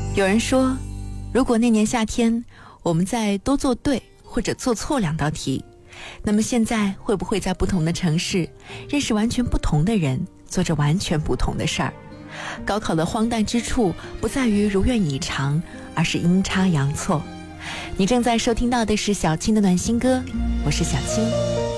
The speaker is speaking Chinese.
有人说，如果那年夏天我们再多做对或者做错2道题，那么现在会不会在不同的城市认识完全不同的人，做着完全不同的事儿？高考的荒诞之处不在于如愿以偿，而是阴差阳错。你正在收听到的是小青的暖心歌，我是小青。